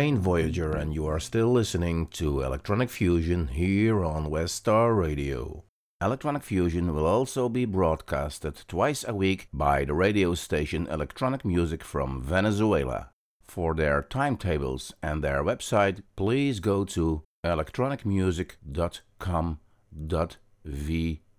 Rain Voyager, and you are still listening to Electronic Fusion here on West Star Radio. Electronic Fusion will also be broadcasted twice a week by the radio station Electronic Music from Venezuela. For their timetables and their website, please go to electronicmusic.com.vz.